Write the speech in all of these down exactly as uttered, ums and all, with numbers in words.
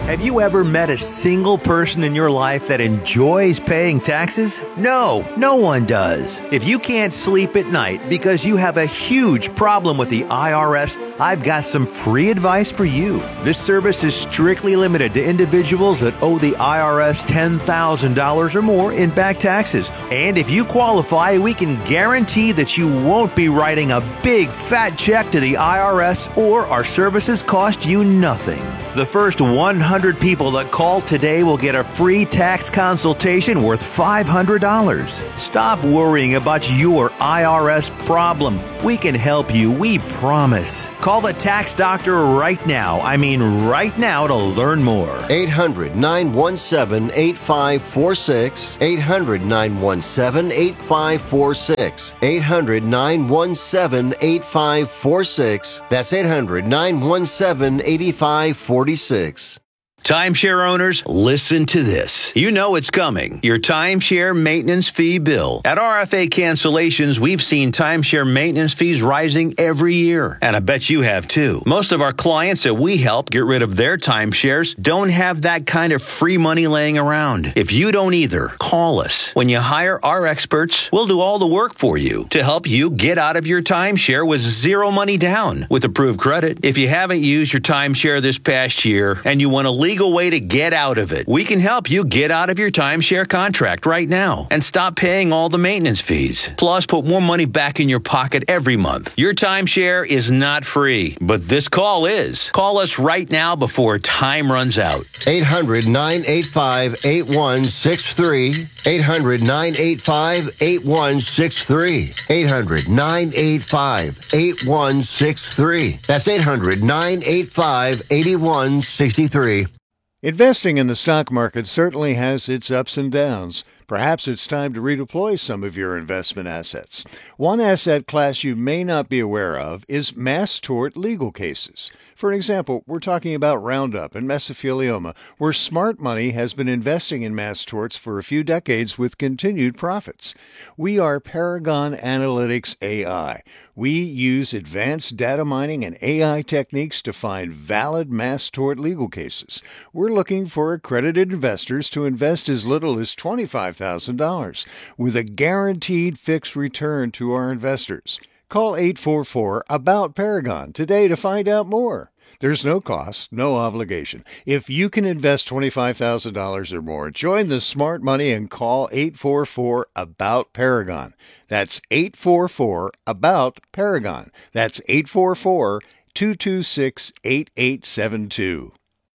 Have you ever met a single person in your life that enjoys paying taxes? No, no one does. If you can't sleep at night because you have a huge problem with the I R S, I've got some free advice for you. This service is strictly limited to individuals that owe the I R S ten thousand dollars or more in back taxes. And if you qualify, we can guarantee that you won't be writing a big fat check to the I R S, or our services cost you nothing. The first one hundred people that call today will get a free tax consultation worth five hundred dollars. Stop worrying about your I R S problem. We can help you, we promise. Call the tax doctor right now. I mean right now to learn more. eight hundred, nine one seven, eight five four six. eight hundred, nine one seven, eight five four six. eight hundred, nine one seven, eight five four six. That's eight hundred, nine one seven, eight five four six. Timeshare owners, listen to this. You know it's coming. Your timeshare maintenance fee bill. At R F A Cancellations, we've seen timeshare maintenance fees rising every year. And I bet you have too. Most of our clients that we help get rid of their timeshares don't have that kind of free money laying around. If you don't either, call us. When you hire our experts, we'll do all the work for you to help you get out of your timeshare with zero money down with approved credit. If you haven't used your timeshare this past year and you want to leave legal way to get out of it, we can help you get out of your timeshare contract right now and stop paying all the maintenance fees. Plus, put more money back in your pocket every month. Your timeshare is not free, but this call is. Call us right now before time runs out. eight hundred, nine eight five, eight one six three. eight hundred, nine eight five, eight one six three. eight hundred, nine eight five, eight one six three. That's eight hundred, nine eight five, eight one six three. Investing in the stock market certainly has its ups and downs. Perhaps it's time to redeploy some of your investment assets. One asset class you may not be aware of is mass tort legal cases. For example, we're talking about Roundup and mesothelioma, where smart money has been investing in mass torts for a few decades with continued profits. We are Paragon Analytics A I. We use advanced data mining and A I techniques to find valid mass tort legal cases. We're looking for accredited investors to invest as little as twenty-five thousand dollars with a guaranteed fixed return to our investors. Call eight four four, ABOUT Paragon today to find out more. There's no cost, no obligation. If you can invest twenty-five thousand dollars or more, join the smart money and call eight four four, ABOUT Paragon. That's eight four four, ABOUT Paragon. That's eight four four, two two six, eight eight seven two.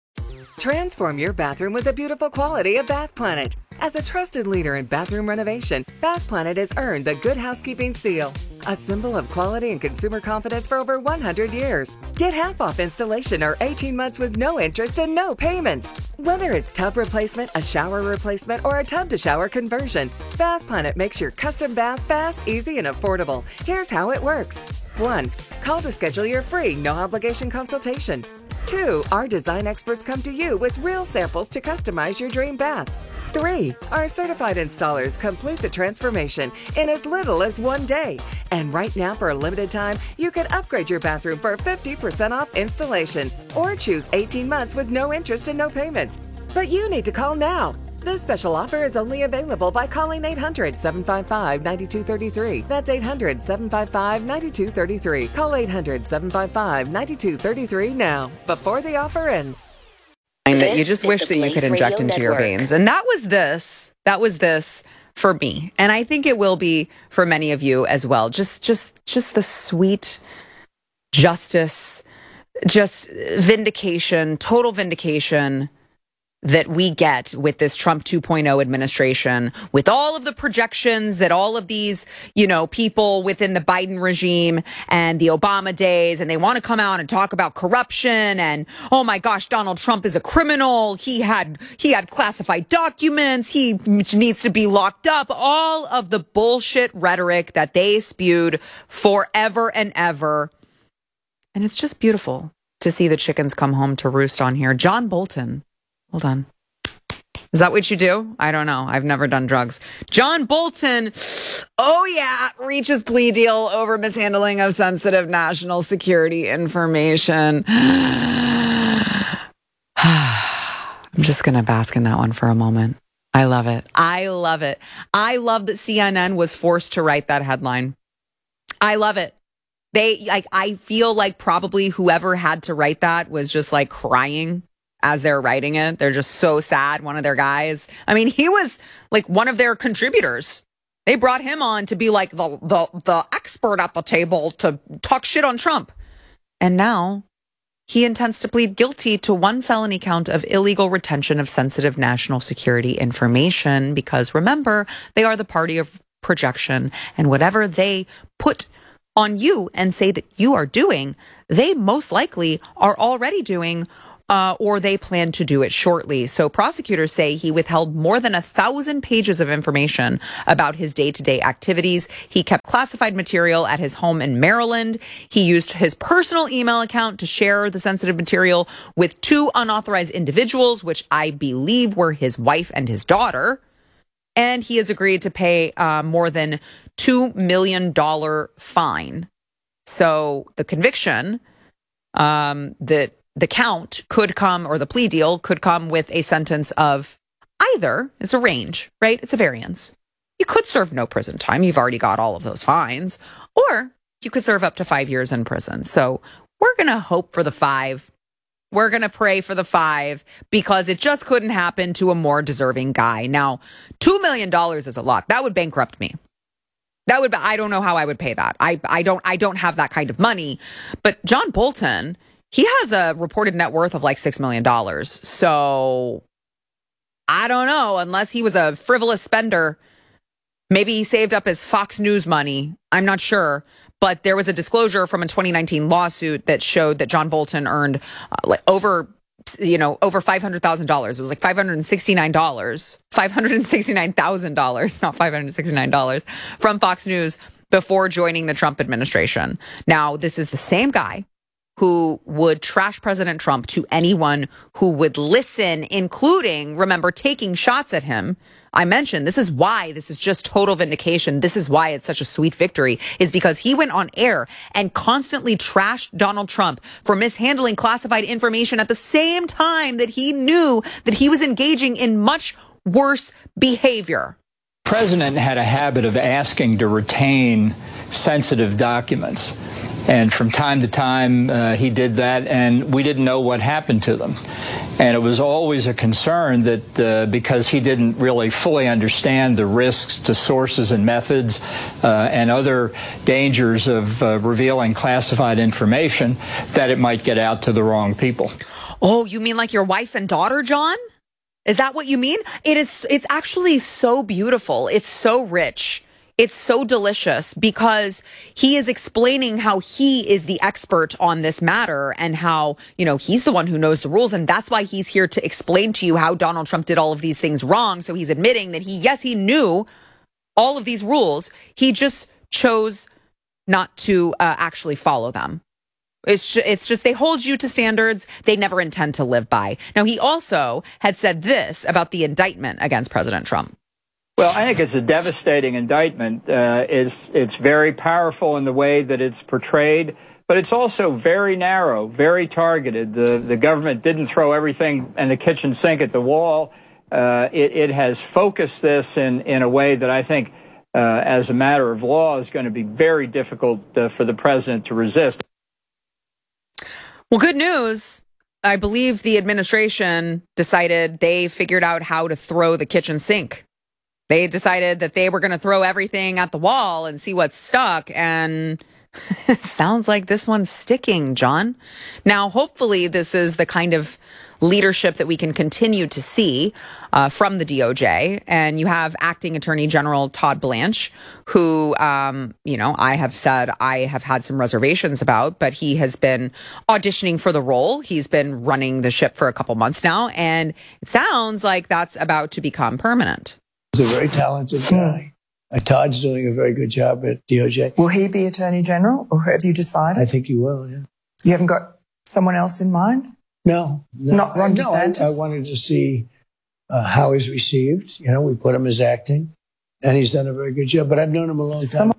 Transform your bathroom with the beautiful quality of Bath Planet. As a trusted leader in bathroom renovation, Bath Planet has earned the Good Housekeeping seal, a symbol of quality and consumer confidence for over one hundred years. Get half off installation or eighteen months with no interest and no payments. Whether it's tub replacement, a shower replacement, or a tub-to-shower conversion, Bath Planet makes your custom bath fast, easy, and affordable. Here's how it works. one. Call to schedule your free, no-obligation consultation. two. Our design experts come to you with real samples to customize your dream bath. three. Our certified installers complete the transformation in as little as one day. And right now, for a limited time, you can upgrade your bathroom for fifty percent off installation or choose eighteen months with no interest and no payments. But you need to call now. This special offer is only available by calling eight hundred, seven five five, nine two three three. That's eight hundred, seven five five, nine two three three. Call eight hundred, seven five five, nine two three three now, before the offer ends. That you just wish that you could inject into your veins. And that was this. That was this for me. And I think it will be for many of you as well. Just just just the sweet justice, just vindication, total vindication that we get with this Trump two point oh administration, with all of the projections that all of these, you know, people within the Biden regime and the Obama days, and they want to come out and talk about corruption and, oh my gosh, Donald Trump is a criminal. He had, he had classified documents. He needs to be locked up. All of the bullshit rhetoric that they spewed forever and ever. And it's just beautiful to see the chickens come home to roost on here. John Bolton. Hold on. Is that what you do? I don't know. I've never done drugs. John Bolton, oh yeah, reaches plea deal over mishandling of sensitive national security information. just going to bask in that one for a moment. I love it. I love it. I love that C N N was forced to write that headline. I love it. They like, I feel like probably whoever had to write that was just like crying as they're writing it. They're just so sad. One of their guys, I mean, he was like one of their contributors. They brought him on to be like the, the, the expert at the table to talk shit on Trump. And now he intends to plead guilty to one felony count of illegal retention of sensitive national security information because, remember, they are the party of projection, and whatever they put on you and say that you are doing, they most likely are already doing uh, or they plan to do it shortly. So prosecutors say he withheld more than a thousand pages of information about his day-to-day activities. He kept classified material at his home in Maryland. He used his personal email account to share the sensitive material with two unauthorized individuals, which I believe were his wife and his daughter. And he has agreed to pay uh, more than two million dollars fine. So the conviction um, that the count could come, or the plea deal could come with a sentence of either, it's a range, right? It's a variance. You could serve no prison time. You've already got all of those fines. Or you could serve up to five years in prison. So we're going to hope for the five. We're going to pray for the five because it just couldn't happen to a more deserving guy. Now, two million dollars is a lot. That would bankrupt me. That would, I don't know how I would pay that. I, I don't, I don't have that kind of money. But John Bolton, he has a reported net worth of like six million dollars. So I don't know, unless he was a frivolous spender. Maybe he saved up his Fox News money. I'm not sure. But there was a disclosure from a twenty nineteen lawsuit that showed that John Bolton earned uh, like over, you know, over five hundred thousand dollars. It was like five hundred sixty-nine dollars, five hundred sixty-nine thousand dollars, not five hundred sixty-nine dollars from Fox News before joining the Trump administration. Now, this is the same guy who would trash President Trump to anyone who would listen, including, remember, taking shots at him. I mentioned this is why this is just total vindication. This is why it's such a sweet victory, is because he went on air and constantly trashed Donald Trump for mishandling classified information at the same time that he knew that he was engaging in much worse behavior. The president had a habit of asking to retain sensitive documents. And from time to time, uh, he did that, and we didn't know what happened to them. And it was always a concern that uh, because he didn't really fully understand the risks to sources and methods uh, and other dangers of uh, revealing classified information, that it might get out to the wrong people. Oh, you mean like your wife and daughter, John? Is that what you mean? It is. It's actually so beautiful. It's so rich. It's so delicious because he is explaining how he is the expert on this matter and how, you know, he's the one who knows the rules. And that's why he's here to explain to you how Donald Trump did all of these things wrong. So he's admitting that he, yes, he knew all of these rules. He just chose not to uh, actually follow them. It's just, it's just they hold you to standards they never intend to live by. Now, he also had said this about the indictment against President Trump. Well, I think it's a devastating indictment. Uh, it's it's very powerful in the way that it's portrayed, but it's also very narrow, very targeted. The the government didn't throw everything in the kitchen sink at the wall. Uh, it, it has focused this in, in a way that I think, uh, as a matter of law, is going to be very difficult uh, for the president to resist. Well, good news. I believe the administration decided they figured out how to throw the kitchen sink. They decided that they were going to throw everything at the wall and see what's stuck. And it sounds like this one's sticking, John. Now, hopefully this is the kind of leadership that we can continue to see uh, from the D O J. And you have Acting Attorney General Todd Blanche, who, um, you know, I have said I have had some reservations about, but he has been auditioning for the role. He's been running the ship for a couple months now. And it sounds like that's about to become permanent. He's a very talented guy. Uh, Todd's doing a very good job at D O J. Will he be Attorney General, or have you decided? I think he will, yeah. You haven't got someone else in mind? No. no Not Ron DeSantis? No, I, I wanted to see uh, how he's received. You know, we put him as acting, and he's done a very good job, but I've known him a long time. Some-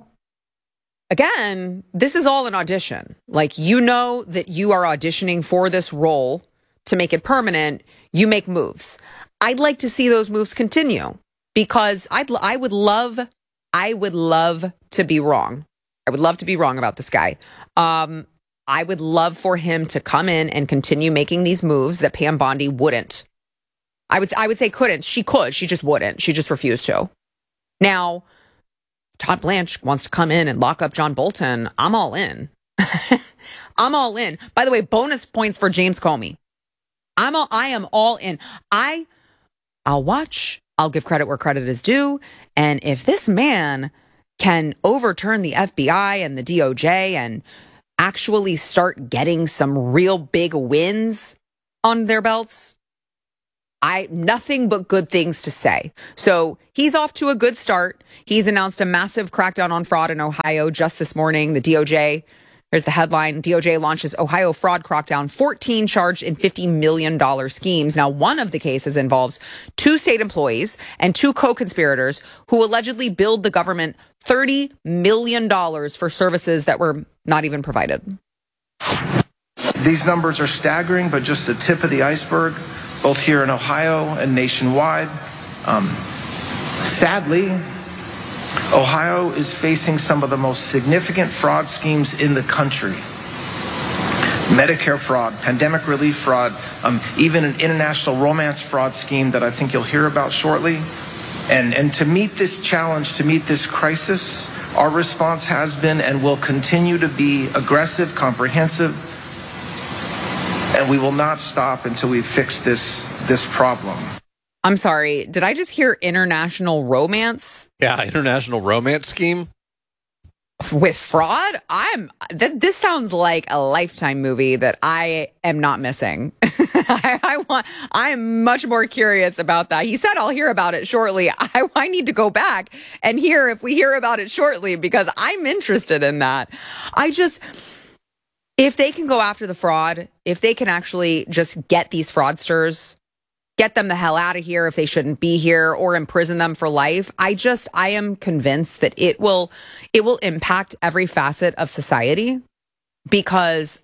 Again, this is all an audition. Like, you know that you are auditioning for this role to make it permanent, you make moves. I'd like to see those moves continue because I'd, I would love, I would love to be wrong. I would love to be wrong about this guy. Um, I would love for him to come in and continue making these moves that Pam Bondi wouldn't. I would, I would say couldn't. She could. She just wouldn't. She just refused to. Now, Todd Blanche wants to come in and lock up John Bolton. I'm all in. I'm all in. By the way, bonus points for James Comey. I'm all, I am all in. I, I'll watch. I'll give credit where credit is due. And if this man can overturn the F B I and the D O J and actually start getting some real big wins on their belts, I nothing but good things to say. So he's off to a good start. He's announced a massive crackdown on fraud in Ohio just this morning. The D O J, there's the headline, D O J launches Ohio fraud crackdown, fourteen charged in fifty million dollars schemes. Now, one of the cases involves two state employees and two co-conspirators who allegedly billed the government thirty million dollars for services that were not even provided. These numbers are staggering, but just the tip of the iceberg, both here in Ohio and nationwide. Um, sadly, Ohio is facing some of the most significant fraud schemes in the country. Medicare fraud, pandemic relief fraud, um, even an international romance fraud scheme that I think you'll hear about shortly. And, and to meet this challenge, to meet this crisis, our response has been and will continue to be aggressive, comprehensive, and we will not stop until we fix this, this problem. I'm sorry, did I just hear international romance? Yeah, international romance scheme? With fraud? I'm th- this sounds like a Lifetime movie that I am not missing. I, I want I am much more curious about that. He said I'll hear about it shortly. I, I need to go back and hear if we hear about it shortly because I'm interested in that. I just if they can go after the fraud, if they can actually just get these fraudsters, get them the hell out of here if they shouldn't be here or imprison them for life. I just, I am convinced that it will, it will impact every facet of society because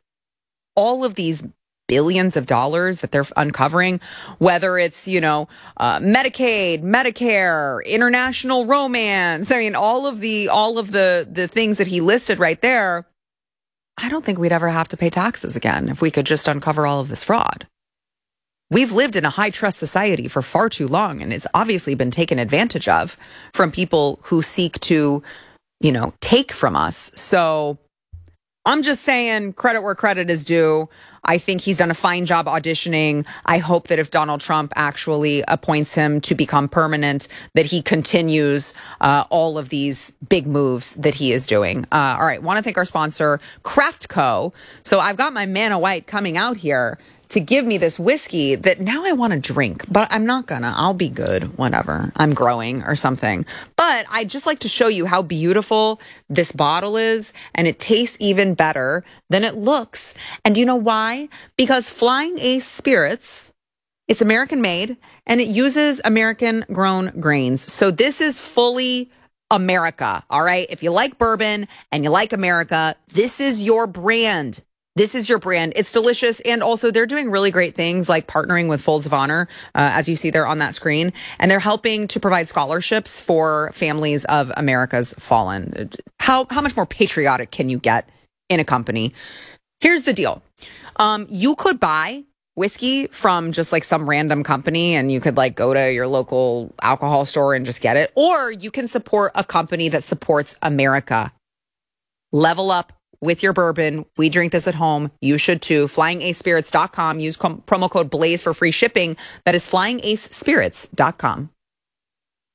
all of these billions of dollars that they're uncovering, whether it's, you know, uh, Medicaid, Medicare, international romance, I mean, all of the, all of the, the things that he listed right there, I don't think we'd ever have to pay taxes again if we could just uncover all of this fraud. We've lived in a high trust society for far too long, and it's obviously been taken advantage of from people who seek to, you know, take from us. So I'm just saying credit where credit is due. I think he's done a fine job auditioning. I hope that if Donald Trump actually appoints him to become permanent, that he continues uh, all of these big moves that he is doing. Uh, all right. Want to thank our sponsor, Craft Co. So I've got my Manna White coming out here to give me this whiskey that now I want to drink, but I'm not gonna. I'll be good, whatever. I'm growing or something. But I'd just like to show you how beautiful this bottle is, and it tastes even better than it looks. And do you know why? Because Flying Ace Spirits, it's American made, and it uses American grown grains. So this is fully America, all right? If you like bourbon and you like America, this is your brand. This is your brand. It's delicious. And also they're doing really great things like partnering with Folds of Honor, uh, as you see there on that screen. And they're helping to provide scholarships for families of America's fallen. How, how much more patriotic can you get in a company? Here's the deal. Um, you could buy whiskey from just like some random company and you could like go to your local alcohol store and just get it. Or you can support a company that supports America. Level up with your bourbon. We drink this at home. You should too. flying ace spirits dot com. Use com- promo code BLAZE for free shipping. That is flying ace spirits dot com.